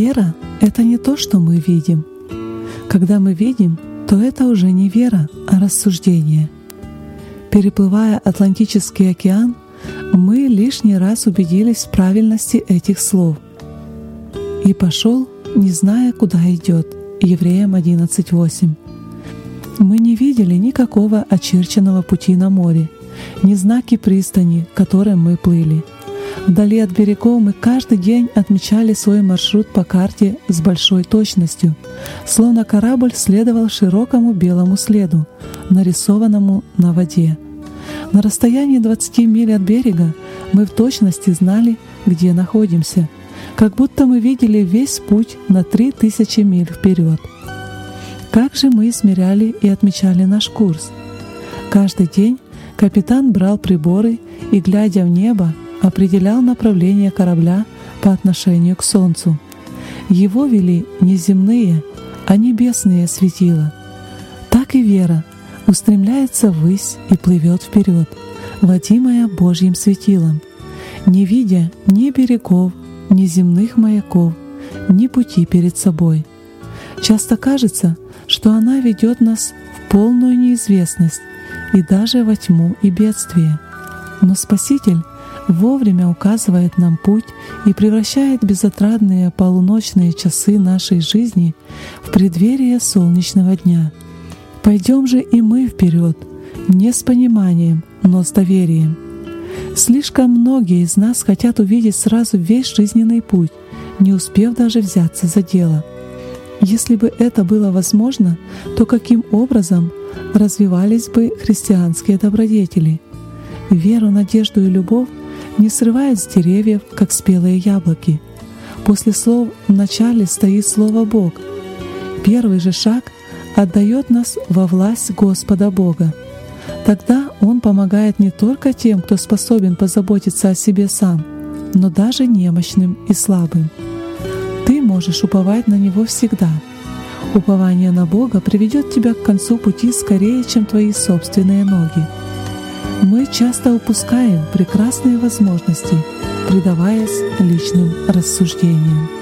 Вера — это не то, что мы видим. Когда мы видим, то это уже не вера, а рассуждение. Переплывая Атлантический океан, мы лишний раз убедились в правильности этих слов. «И пошел, не зная, куда идет» Евреям 11:8. Мы не видели никакого очерченного пути на море, ни знаки пристани, к которым мы плыли. Вдали от берегов мы каждый день отмечали свой маршрут по карте с большой точностью, словно корабль следовал широкому белому следу, нарисованному на воде. На расстоянии 20 миль от берега мы в точности знали, где находимся, как будто мы видели весь путь на 3000 миль вперед. Как же мы измеряли и отмечали наш курс? Каждый день капитан брал приборы и, глядя в небо, определял направление корабля по отношению к Солнцу. Его вели не земные, а небесные светила. Так и вера устремляется ввысь и плывет вперед, водимая Божьим светилом, не видя ни берегов, ни земных маяков, ни пути перед собой. Часто кажется, что она ведет нас в полную неизвестность и даже во тьму и бедствие. Но Спаситель вовремя указывает нам путь и превращает безотрадные полуночные часы нашей жизни в преддверие солнечного дня. Пойдем же и мы вперед, не с пониманием, но с доверием. Слишком многие из нас хотят увидеть сразу весь жизненный путь, не успев даже взяться за дело. Если бы это было возможно, то каким образом развивались бы христианские добродетели? Веру, надежду и любовь не срывают с деревьев, как спелые яблоки. После слов «в начале» стоит слово «Бог». Первый же шаг отдает нас во власть Господа Бога. Тогда Он помогает не только тем, кто способен позаботиться о себе сам, но даже немощным и слабым. Ты можешь уповать на Него всегда. Упование на Бога приведет тебя к концу пути скорее, чем твои собственные ноги. Мы часто упускаем прекрасные возможности, предаваясь личным рассуждениям.